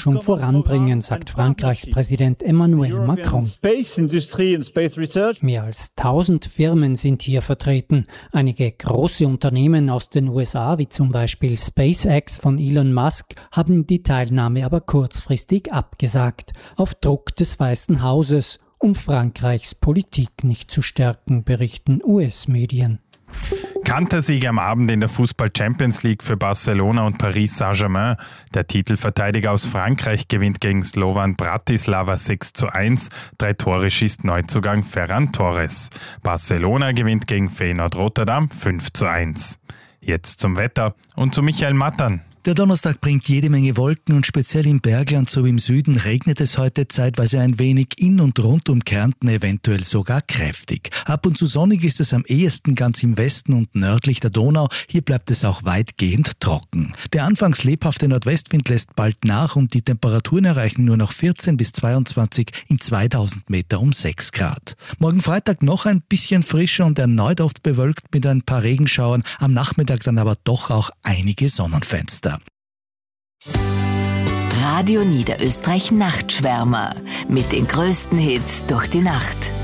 Forschung voranbringen, sagt Frankreichs Präsident Emmanuel Macron. Mehr als 1000 Firmen sind hier vertreten. Einige große Unternehmen aus den USA, wie zum Beispiel SpaceX von Elon Musk, haben die Teilnahme aber kurzfristig abgesagt, auf Druck des Weißen Hauses, um Frankreichs Politik nicht zu stärken, berichten US-Medien. Kantersieg am Abend in der Fußball-Champions League für Barcelona und Paris Saint-Germain. Der Titelverteidiger aus Frankreich gewinnt gegen Slovan Bratislava 6:1. 3 Tore schießt Neuzugang Ferran Torres. Barcelona gewinnt gegen Feyenoord Rotterdam 5:1. Jetzt zum Wetter und zu Michael Mattern. Der Donnerstag bringt jede Menge Wolken und speziell im Bergland sowie im Süden regnet es heute zeitweise ein wenig, in und rund um Kärnten eventuell sogar kräftig. Ab und zu sonnig ist es am ehesten ganz im Westen und nördlich der Donau. Hier bleibt es auch weitgehend trocken. Der anfangs lebhafte Nordwestwind lässt bald nach und die Temperaturen erreichen nur noch 14 bis 22 in 2000 Meter um 6 Grad. Morgen Freitag noch ein bisschen frischer und erneut oft bewölkt mit ein paar Regenschauern. Am Nachmittag dann aber doch auch einige Sonnenfenster. Radio Niederösterreich Nachtschwärmer mit den größten Hits durch die Nacht.